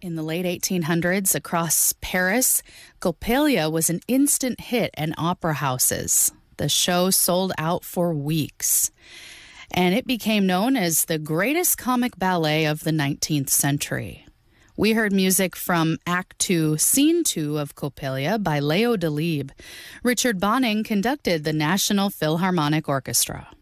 In the late 1800s, across Paris, Coppelia was an instant hit in opera houses. The show sold out for weeks, and it became known as the greatest comic ballet of the 19th century. We heard music from Act 2, Scene 2 of Coppelia by Leo Delibes. Richard Bonning conducted the National Philharmonic Orchestra.